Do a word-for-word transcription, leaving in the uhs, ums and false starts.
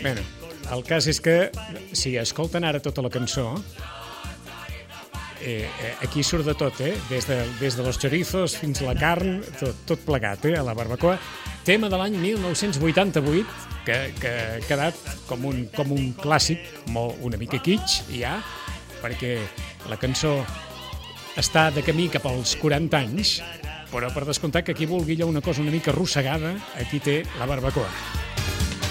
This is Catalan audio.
Bé, el cas és que si escolten ara tota la cançó, eh, aquí surt de tot, eh? Des de, des de los chorizos fins a la carn, tot, tot plegat, eh? A la barbacoa. Tema de l'any mil nou-cents vuitanta-vuit, que, que ha quedat com un, com un clàssic, molt, una mica kitsch, ja, perquè la cançó està de camí cap als quaranta anys, però per descomptar que qui vulgui una cosa una mica arrossegada, aquí té la barbacoa.